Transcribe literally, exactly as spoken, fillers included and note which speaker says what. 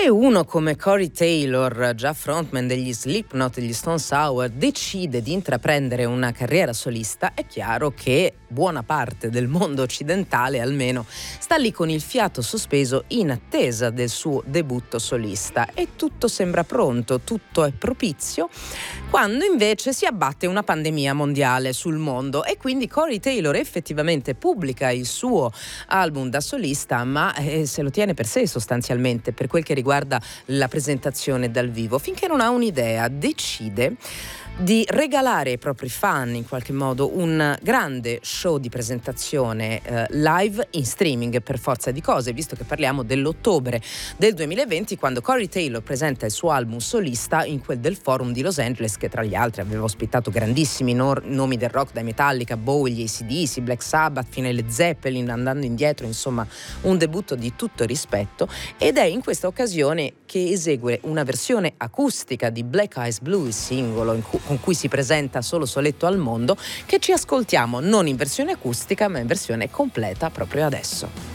Speaker 1: Se uno come Corey Taylor, già frontman degli Slipknot e degli Stone Sour, decide di intraprendere una carriera solista, è chiaro che buona parte del mondo occidentale almeno sta lì con il fiato sospeso in attesa del suo debutto solista e tutto sembra pronto, tutto è propizio, quando invece si abbatte una pandemia mondiale sul mondo e quindi Corey Taylor effettivamente pubblica il suo album da solista, ma eh, se lo tiene per sé sostanzialmente per quel che riguarda la presentazione dal vivo, finché non ha un'idea, decide di regalare ai propri fan in qualche modo un grande show di presentazione eh, live in streaming per forza di cose, visto che parliamo dell'ottobre del duemilaventi, quando Corey Taylor presenta il suo album solista in quel del Forum di Los Angeles, che tra gli altri aveva ospitato grandissimi no- nomi del rock, dai Metallica, Bowie, gli A C D C, Black Sabbath fino ai Led Zeppelin, andando indietro, insomma un debutto di tutto rispetto, ed è in questa occasione che esegue una versione acustica di Black Eyes Blue, il singolo in cui con cui si presenta solo soletto al mondo, che ci ascoltiamo non in versione acustica ma in versione completa proprio adesso.